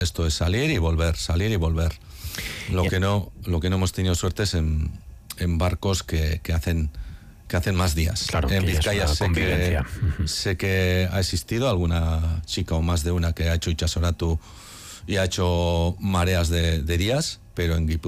Esto es salir y volver, salir y volver. Lo que no hemos tenido suerte es en barcos que hacen más días. Claro, en Vizcaya sé que ha existido alguna chica o más de una que ha hecho itxasoratu y ha hecho mareas de días, pero en Guipúzcoa